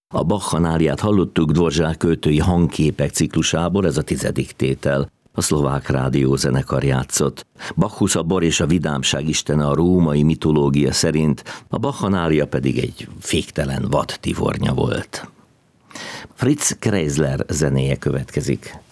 A Bacchanáliát hallottuk Dvořák költői hangképek ciklusából, ez a 10. tétel. A Szlovák Rádiózenekar játszott. Bacchus a bor és a vidámság istene a római mitológia szerint, a Bacchanália pedig egy féktelen vad tivornya volt. Fritz Kreisler zenéje következik.